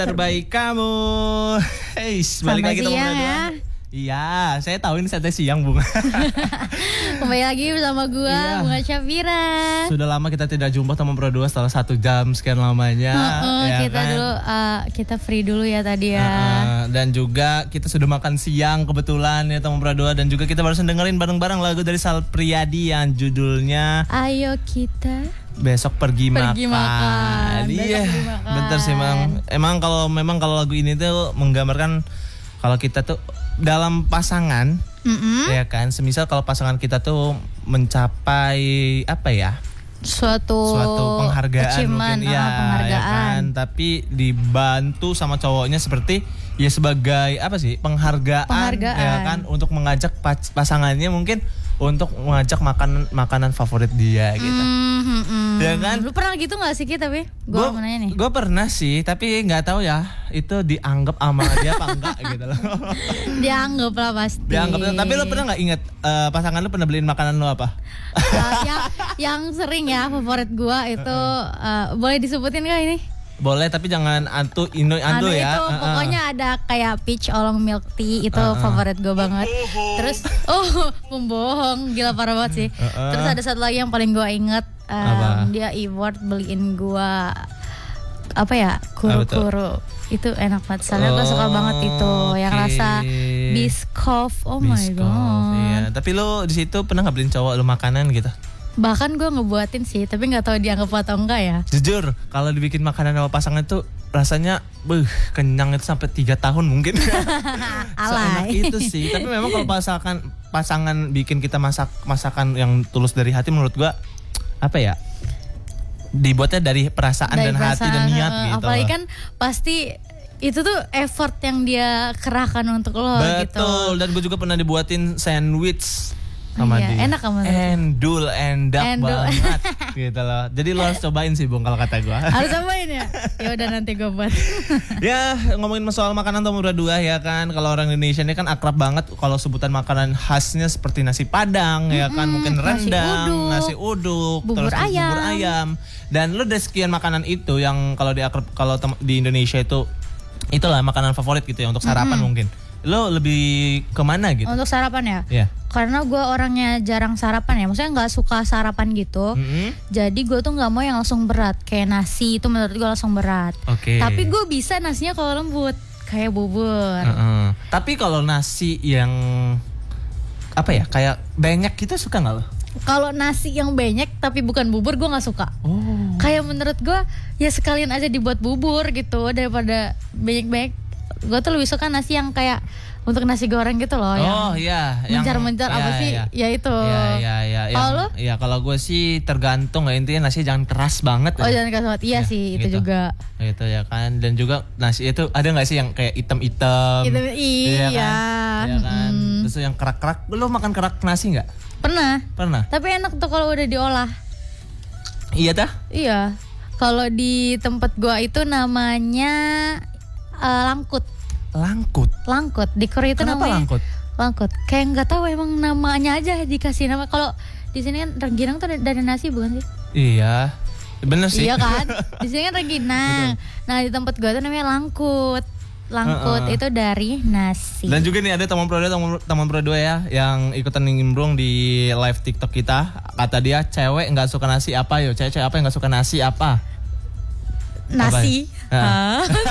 Terbaik kamu. Hey, balik lagi teman berdua. Ya. Iya, saya tahu ini santai siang, Bunga. Kembali lagi bersama gue, Iya. Bunga Syafira. Sudah lama kita tidak jumpa teman berdua setelah 1 jam sekian lamanya. Ya kita kan? dulu kita free dulu ya tadi ya. Dan juga kita sudah makan siang kebetulan ya teman berdua, dan juga kita barusan dengerin bareng-bareng lagu dari Sal Priadi yang judulnya Ayo kita Besok Pergi makan. Iya, Besok pergi makan. bentar sih memang kalau lagu ini tuh menggambarkan kalau kita tuh dalam pasangan, ya kan. Semisal kalau pasangan kita tuh mencapai apa ya? Suatu penghargaan mungkin ya, penghargaan. ya kan. Tapi dibantu sama cowoknya seperti ya sebagai apa sih? Penghargaan. Ya kan, untuk mengajak pasangannya mungkin untuk mengajak makanan favorit dia gitu. Ya kan? Lu pernah gitu gak sih Ki? Tapi gue mau nanya nih. Gue pernah sih, tapi nggak tahu ya itu dianggap sama dia apa enggak gitu loh. Dianggap lah pasti. Dianggap. Tapi lo pernah nggak inget pasangan lo pernah beliin makanan lo apa? yang sering ya favorit gue itu boleh disebutin gak ini? Boleh, tapi jangan andu ya. Itu pokoknya ada kayak peach oolong milk tea itu favorit gue banget. Terus pembohong, gila parah banget sih. Terus ada satu lagi yang paling gue inget, dia Iward beliin gue apa ya, kuru-kuru. Itu enak banget. Soalnya gue suka banget itu yang rasa Biscoff. Oh my god. Iya. Tapi lo di situ pernah nggak beliin cowok lo makanan gitu? Bahkan gue ngebuatin sih, tapi nggak tahu dianggap atau enggak ya. Jujur, kalau dibikin makanan sama pasangan itu rasanya kenyang itu sampai 3 tahun mungkin. Seenak itu sih. Tapi memang kalau pasangan bikin kita masakan yang tulus dari hati, menurut gue apa ya, dibuatnya dari perasaan dan hati dan niat gitu. Apalagi kan pasti itu tuh effort yang dia kerahkan untuk lo. Betul, gitu. dan gue juga pernah dibuatin sandwich sama dia. Enak kamu. Endak banget gitu loh. Jadi lo harus cobain sih, Bung, kalau kata gue. Harus cobain ya? Ya udah nanti gue buat. Ya, ngomongin soal makanan nomor 2 ya kan. Kalau orang Indonesia ini kan akrab banget kalau sebutan makanan khasnya seperti nasi Padang ya kan, mungkin rendang, nasi uduk, bubur terus bubur ayam. Dan lo ada sekian makanan itu yang kalau di Indonesia itu itulah makanan favorit gitu ya untuk sarapan mungkin. Lo lebih kemana gitu? Untuk sarapan ya? Iya. Karena gue orangnya jarang sarapan ya, maksudnya nggak suka sarapan gitu. Jadi gue tuh nggak mau yang langsung berat, kayak nasi itu menurut gue langsung berat. Tapi gue bisa nasinya kalau lembut, kayak bubur. Tapi kalau nasi yang apa ya, kayak banyak gitu suka nggak lo? Kalau nasi yang banyak tapi bukan bubur gue nggak suka. Kayak menurut gue ya sekalian aja dibuat bubur gitu daripada banyak-banyak. Gue tuh lebih suka nasi yang kayak untuk nasi goreng gitu loh. Mencar-mencar apa sih? Ya itu. Iya. Kalau lo? Ya kalau gue sih tergantung ya, intinya nasi jangan keras banget. Jangan keras banget. Iya sih, itu gitu. Juga. Gitu ya kan. Dan juga nasi itu ada nggak sih yang kayak hitam-hitam? Iya. Kan? Terus yang kerak-kerak. Lo makan kerak nasi nggak? Pernah. Tapi enak tuh kalau udah diolah. Iya dah? Iya. Kalau di tempat gua itu namanya langkut. Langkut. Di Korea itu Kenapa namanya langkut? Kayak nggak tahu, emang namanya aja dikasih nama. Kalau di sini kan rengginang tuh dari nasi bukan sih? Iya. Bener sih. Iya kan? Di sini kan rengginang. Nah, di tempat gua tuh namanya langkut. Langkut itu dari nasi. Dan juga nih ada teman pro 2 ya yang ikutan nimbrung di live TikTok kita. Kata dia, cewek nggak suka nasi apa yo? Cewek apa yang nggak suka nasi apa? Nasi.